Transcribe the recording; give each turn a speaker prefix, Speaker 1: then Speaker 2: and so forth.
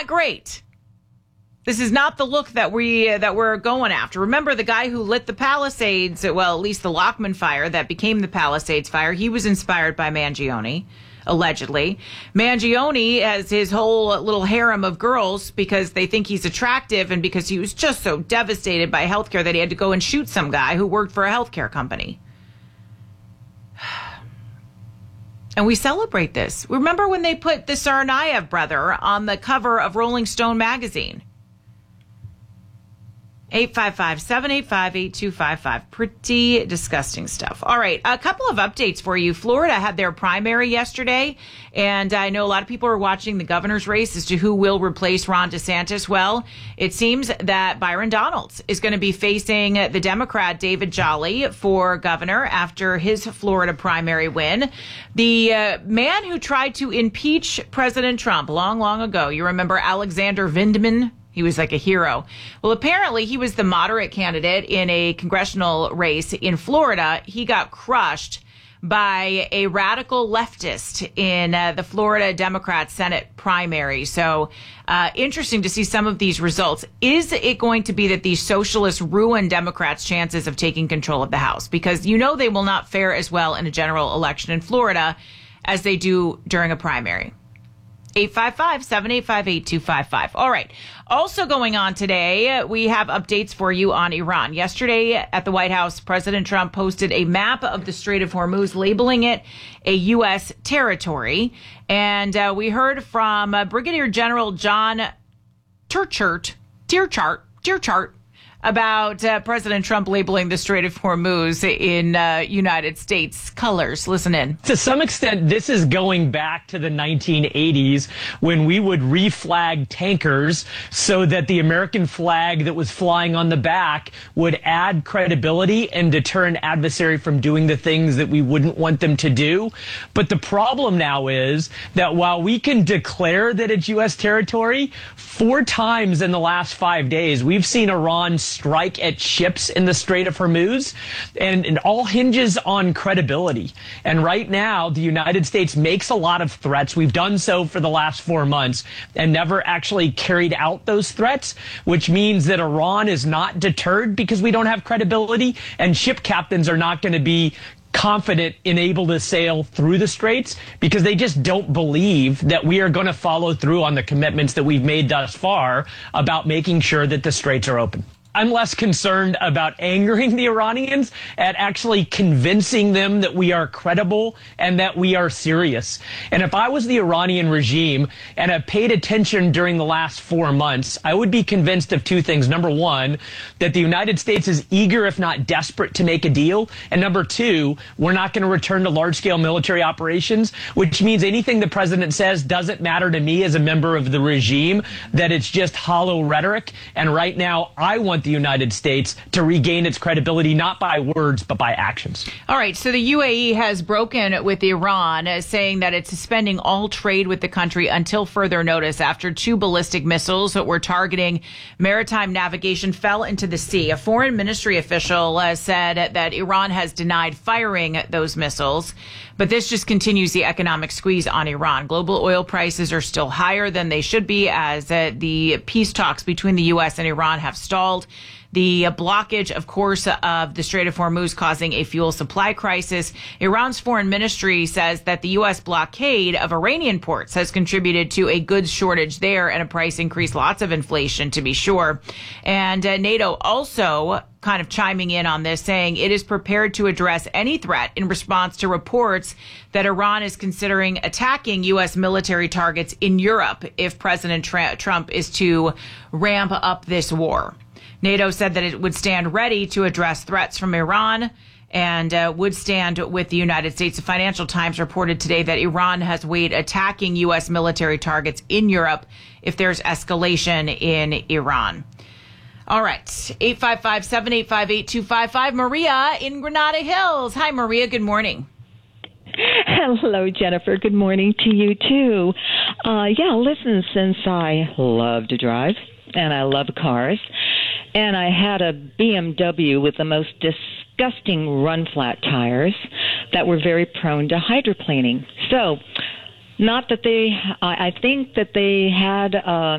Speaker 1: not great. This is not the look that we're going after. Remember, the guy who lit the Palisades, well, at least the Lockman fire that became the Palisades fire, he was inspired by Mangione, allegedly. Mangione has his whole little harem of girls because they think he's attractive and because he was just so devastated by healthcare that he had to go and shoot some guy who worked for a healthcare company. And we celebrate this. Remember when they put the Tsarnaev brother on the cover of Rolling Stone magazine? 855-785-8255. Pretty disgusting stuff. All right, a couple of updates for you. Florida had their primary yesterday, and I know a lot of people are watching the governor's race as to who will replace Ron DeSantis. Well, it seems that Byron Donalds is going to be facing the Democrat David Jolly for governor after his Florida primary win. The man who tried to impeach President Trump long ago, you remember Alexander Vindman? He was like a hero. Well, apparently he was the moderate candidate in a congressional race in Florida. He got crushed by a radical leftist in the Florida Democrat Senate primary. So interesting to see some of these results. Is it going to be that these socialists ruin Democrats' chances of taking control of the House? Because you know they will not fare as well in a general election in Florida as they do during a primary. 855-785-8255. All right. Also going on today, we have updates for you on Iran. Yesterday at the White House, President Trump posted a map of the Strait of Hormuz, labeling it a U.S. territory. And we heard from Brigadier General John Teerchart about President Trump labeling the Strait of Hormuz in United States colors. Listen in.
Speaker 2: To some extent, this is going back to the 1980s when we would reflag tankers so that the American flag that was flying on the back would add credibility and deter an adversary from doing the things that we wouldn't want them to do. But the problem now is that while we can declare that it's U.S. territory, 4 times in the last 5 days, we've seen Iran strike at ships in the Strait of Hormuz, and it all hinges on credibility. And right now, the United States makes a lot of threats. We've done so for the last 4 months and never actually carried out those threats, which means that Iran is not deterred because we don't have credibility, and ship captains are not going to be confident and able to sail through the straits because they just don't believe that we are going to follow through on the commitments that we've made thus far about making sure that the straits are open. I'm less concerned about angering the Iranians at actually convincing them that we are credible and that we are serious. And if I was the Iranian regime and have paid attention during the last 4 months, I would be convinced of 2 things. Number 1, that the United States is eager, if not desperate, to make a deal. And number 2, we're not going to return to large-scale military operations, which means anything the president says doesn't matter to me as a member of the regime, that it's just hollow rhetoric. And right now, I want the United States to regain its credibility, not by words, but by actions.
Speaker 1: All right. So the UAE has broken with Iran, saying that it's suspending all trade with the country until further notice after 2 ballistic missiles that were targeting maritime navigation fell into the sea. A foreign ministry official said that Iran has denied firing those missiles, but this just continues the economic squeeze on Iran. Global oil prices are still higher than they should be as the peace talks between the U.S. and Iran have stalled. The blockage, of course, of the Strait of Hormuz causing a fuel supply crisis. Iran's foreign ministry says that the U.S. blockade of Iranian ports has contributed to a goods shortage there and a price increase, lots of inflation, to be sure. And NATO also kind of chiming in on this, saying it is prepared to address any threat in response to reports that Iran is considering attacking U.S. military targets in Europe if President Trump is to ramp up this war. NATO said that it would stand ready to address threats from Iran and would stand with the United States. The Financial Times reported today that Iran has weighed attacking U.S. military targets in Europe if there's escalation in Iran. All right, 855-785-8255. Maria in Granada Hills. Hi, Maria. Good morning.
Speaker 3: Hello, Jennifer. Good morning to you, too. Listen, since I love to drive and I love cars, and I had a BMW with the most disgusting run-flat tires that were very prone to hydroplaning. So, not that I think that they had